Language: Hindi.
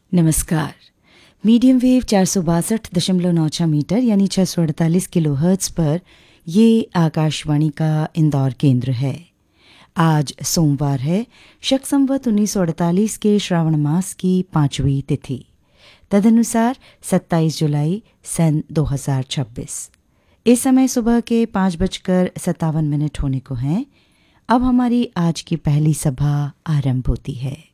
नमस्कार। मीडियम वेव 462.96 मीटर यानी 648 किलोहर्ट्ज़ पर ये आकाशवाणी का इंदौर केंद्र है। आज सोमवार है, शक संवत 1948 के श्रावण मास की 5वीं तिथि, तदनुसार 27 जुलाई सन 2026। इस समय सुबह के 5:57 होने को हैं। अब हमारी आज की पहली सभा आरंभ होती है।